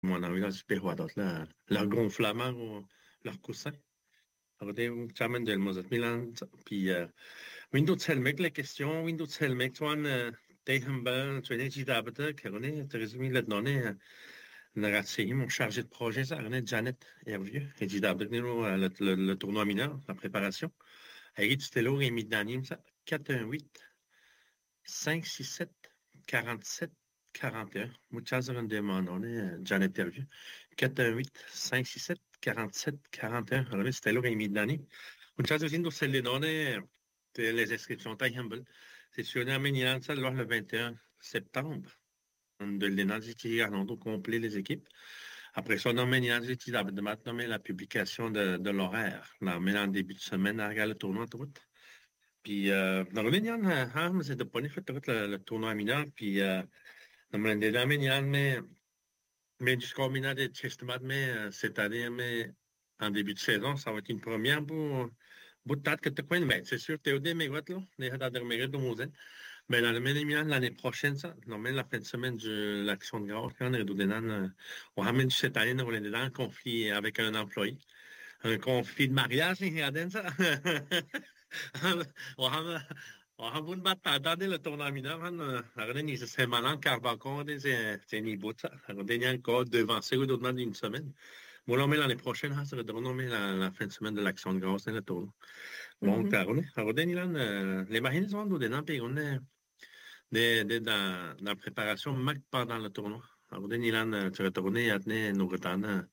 mon envie là, super d'autres là, leur gonflement ou leur coussin. Alors, des chaman del Mozart Milan, puis Windows Helmet, la question, Windows Helmet, tu vois, des humble, tu es né d'habiter, tu résumé le donné, narratif, mon chargé de projet, ça, René Janet Hervieux, et dit d'habiter, le tournoi mineur, la préparation. Et tu t'es là, Rémi Danim, ça, 418 567 47 41. Muchas gracias, Janet Hervieux. 418 567 47 41. Alors, c'était là, Rémi Danim. Muchas gracias, c'est les données, les inscriptions, taille humble. C'est sur la ça, le 21 septembre. De l'énergie qui regardons au complet les équipes. Après ça, on a l'énergie qui a nommé la publication de l'horaire. On a mis en début de semaine à regarder le tournoi tout. Puis, dans le Ménian, c'est de pas fait le tournoi mineur. Puis, dans le Ménian, mais jusqu'au mineur de Testament, mais cette année, mais en début de saison, ça va être une première pour bout de tête que tu connais. Mais c'est sûr, tu es au démégot, là. Les hadader de Moselle. Mais dans le Ménian, l'année prochaine, ça, normalement, la fin de semaine de l'Action de grâce, quand on est au Dénan, on ramène cette année, on est dans un conflit avec un employé. Un conflit de mariage, regardez ça. وهم وهم بعد تعداد التورنمنت mineur, أغنى نيس سيمانان كارباكون c'est Nibouta. Dernier encore devancé ou d'autres d'une semaine. Bon, là, mais l'année prochaine, ça va nommer la fin de semaine de l'Action de grâce dans le tournoi. Donc, les marines sont dans dans la préparation, même pendant le tournoi. Alors, tu vas tourner à tenir nos retards,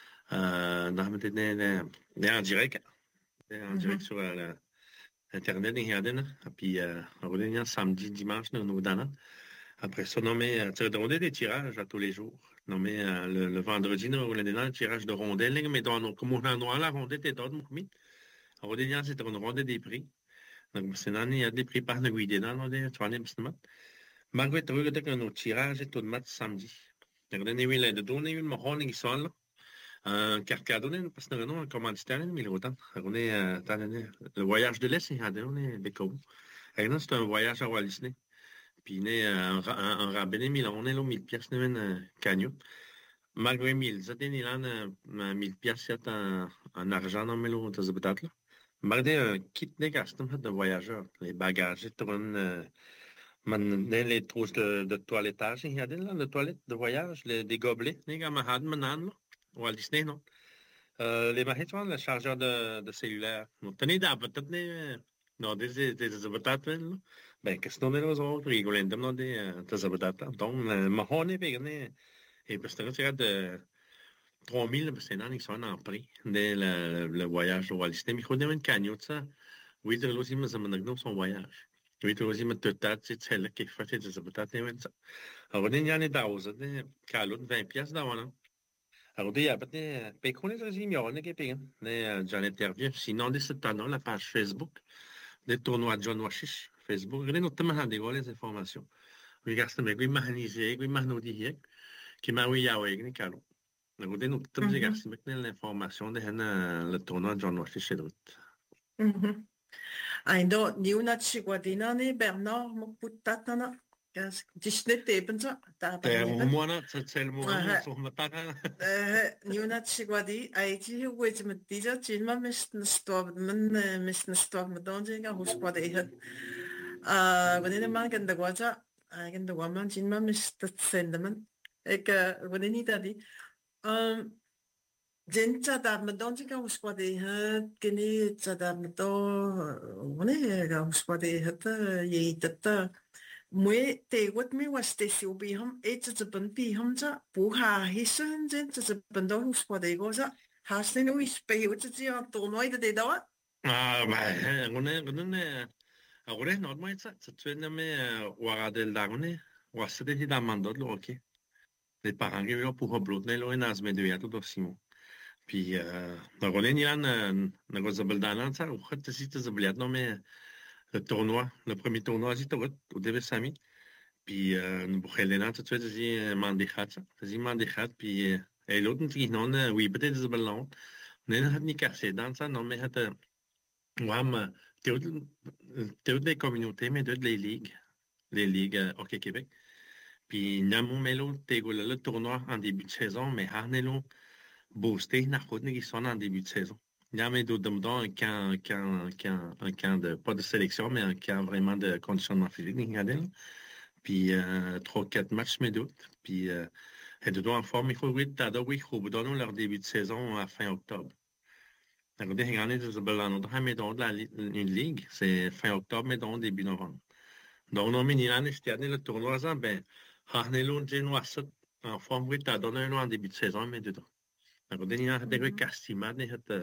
en direct. En direct sur Internet, puis on samedi, dimanche, nous donnons. Après ça, tu as des tirages à tous les jours. Nommé le vendredi, nous avons un tirage de rondelles, mais comme on a noir, la rondelle est d'autres, on va c'est une rondelle des prix. Donc, c'est il y a des prix par le guide dans tu vois, malgré tout, nos tirages et tout le match samedi. Donc, on a eu les deux, on a eu le marron, ils sont là. Carcadone, parce que nous avons un commanditaire, mais autant. On est, le voyage de l'Est, on est des cons. Et là, c'est un voyage à Walt Disney. Puis, il est un rabais, on est là, 1000 piastres, nous, un cagnon. Malgré 1000, ça, il y a 1000 piastres en argent, non, mais là, c'est peut-être là. Malgré un kit de gaston de voyageurs, les bagages, les trousses de toilettage, il y a des là, de toilettes de voyage, des gobelets, les gars, là. Walt Disney, non? Les maritime, le chargeur de cellulaire. Non, tenez d'abord, tenez, non, des abattateurs, là. Ben, qu'est-ce qu'on a les autres? Ils veulent demander des abattateurs. Donc, mahoney, ben, et parce que là, tu regardes 3000, c'est dans ils sont en prix, dès le voyage au Walt Disney. Mais il faut donner une cagnotte, ça. Oui, tu as aussi, mais ça m'a donné son voyage. Oui, tu as aussi, mais tu as c'est là qui fait des abattateurs, ça. Alors, il y en a d'autres, des calottes, 20 pièces dans alors, il y a peut-être, ben, qu'on les a mis, on est qui j'en interviens. Sinon, dès cette année, la page Facebook, des tournois de John Washish, Facebook, il y a notamment des les informations. Regarde, mais oui, mahnisé, oui, mahnodié, qui m'a oui, yaoué, ni calo. Donc, il y a notamment des gars, c'est l'information de le tournoi de John Washish, c'est d'autres. Aindo niuna chigwadinani Bernard Mukputatana. Disney tebenza tabaneben. Moi, c'est le moment, sur ma tara. Niuna chigwadi aiti huwezi matiza chilma misnestov madonjinga huskwade het. Wanneer man ganda gwaza ganda waman chilma mistatsendaman. Ik wanneer niet dat die. 진짜 다음에 우스과데 그니 짜다음에도 오네가 우스과데 하다 예이다 뭐 대것 미 와스테시 오비함 에츠즈번 비함자 부하 히슨 진짜즈번도 우스과데 이거자 하스는 우이스페 우츠지야 또 노이드 데다와 Ben, on est normalement, ça, tu es nommé, Waradel Darone, Wasede Hidamandot, là, ok. Les parents qui ont pour bloquer, là, ils ont mis deux à tout aussi, puis, on est dans ça, au fait, si tu as non, mais le tournoi, le premier tournoi, c'est au début, Sami. Puis, nous, pour Helena, tout de suite, c'est Mandichat, ça. C'est Mandichat, puis, et l'autre, non, oui, peut-être c'est ballon. On est ni cassé dans ça, non, mais, ouais, t'es des communautés, mais de les ligues, Hockey Québec. Puis, Namumelo, le tournoi en début de saison, mais Harnelo, boosté, Narkotnik, ils sont en début de saison. Yamé Domdon, un camp de, pas de sélection, mais un camp vraiment de conditionnement physique, puis 3-4 matchs, mais d'autres. Puis, et de en forme, il faut donner leur début de saison à fin octobre. Alors, des gagné une ligue, c'est fin octobre, mais dans début novembre. Donc, non, mais le tournoi, ben, Harnelo, Genoisset, en forme, oui, t'as donné un an en début de saison, mais dedans. Alors, des castimats,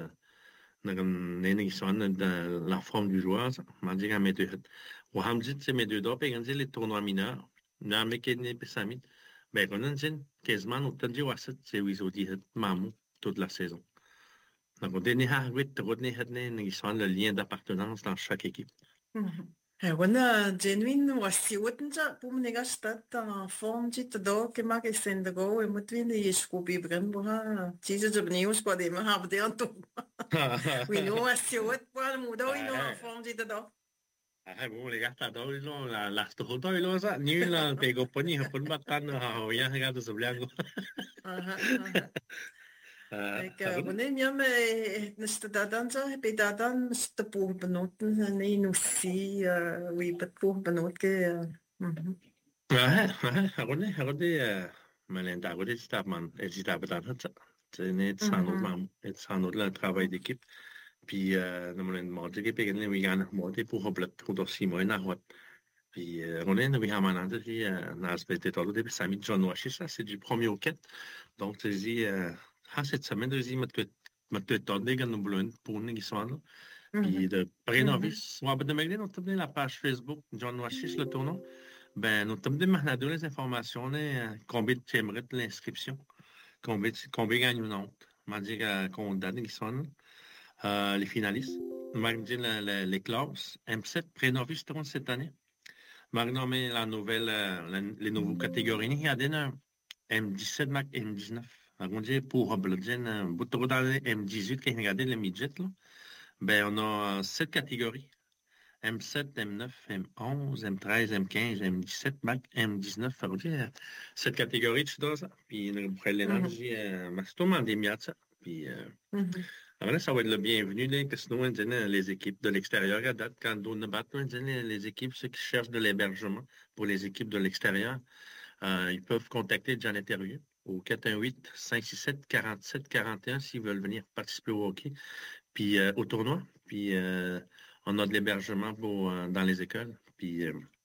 la forme du joueur, m'a dit à mes deux. Ou Hamzit, c'est mes deux doigts, puis les tournois mineurs. N'a mais qu'il n'est pas samit. Ben, on a dit, quasiment, on t'a dit, c'est où ils ont dit, mamou, toute la saison. Donc, on a dit, ils sont le lien d'appartenance dans chaque équipe. Wana genuine wasiwat nja pumnega stat en forme dit do que ma que sendago e mutvin e scopi brem boha tisa jabnius kwa de ma habde anto we know wasiwat kwa mudo we know en forme dit do Bon, les gars, t'adores, la structure, là, ça, nul, là, pego poni, hapon batan, ya, regarde, ce blanco. Wanneer je me nestadadan zo heb je dadan de poer benoten en een usi wie bet poer benotke. Harode, Melinda, harode, Stabman, et Stabatan, c'est sans autre le travail d'équipe. Puis, nous avons demandé que nous avons demandé pour hoblet, pour dossier, moi, na hot. Puis, on est, nous avons demandé, n'a pas été tout depuis samedi, John Washington, ça, c'est du premier au 4. Donc, tu dis, cette semaine, tu dis, tu donné que nous voulons pour nous qui sont là. Puis, de prénovice, on va demander, nous avons la page Facebook, John Washington, le tournoi. Ben, nous avons demandé les informations, combien tu aimerais l'inscription, combien gagne ou non. On m'a dit qu'on donne qui sont là. Les finalistes. Marc dit les classes. M7 pré-novice cette année. Marc nommé la nouvelle, les nouvelles catégories. Il y a des M17, Mac M19. On dit pour Blodgen, beaucoup dans les M18 qui regardent les midgets, là. Ben, on a 7 catégories. M7, M9, M11, M13, M15, M17, Mac M19. On dit 7 catégories, tu dois ça. Puis, on pourrait l'énergie, c'est tout des miats, ça. Puis, alors, ça va être le bienvenu, là, que sinon, les équipes de l'extérieur, à date, quand on bat, les équipes, ceux qui cherchent de l'hébergement pour les équipes de l'extérieur, ils peuvent contacter Janet Terrieux au 418-567-47-41 s'ils veulent venir participer au hockey, puis au tournoi. Puis, on a de l'hébergement dans les écoles. Puis,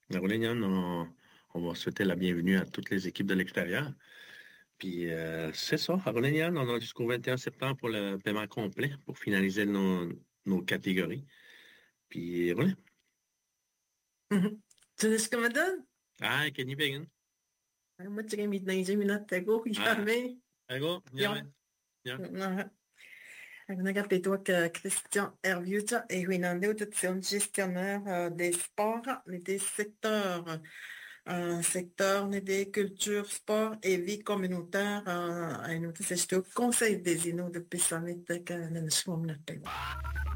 on va souhaiter la bienvenue à toutes les équipes de l'extérieur. Puis, c'est ça. À Rolignan, on a jusqu'au 21 septembre pour le paiement complet pour finaliser nos catégories. Puis, voilà. Tu sais ce que me donne? Ah, Kenny Began. Moi, tu as mis dans les minutes ago, jamais. Ago, jamais. On a toi que Christian Hervieux et Winando, gestionnaire des sports, des secteurs. Secteur des cultures, sport et vie communautaire à un conseil des inno de Pissamit que nous sommes